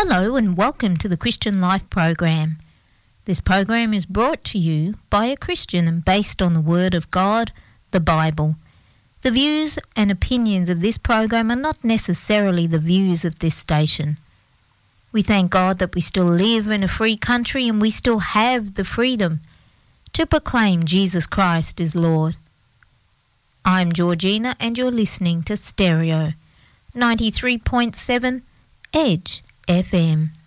Hello and welcome to the Christian Life program. This program is brought to you by a Christian and based on the Word of God, the Bible. The views and opinions of this program are not necessarily the views of this station. We thank God that we still live in a free country and we still have the freedom to proclaim Jesus Christ is Lord. I'm Georgina and you're listening to Stereo 93.7 Edge FM.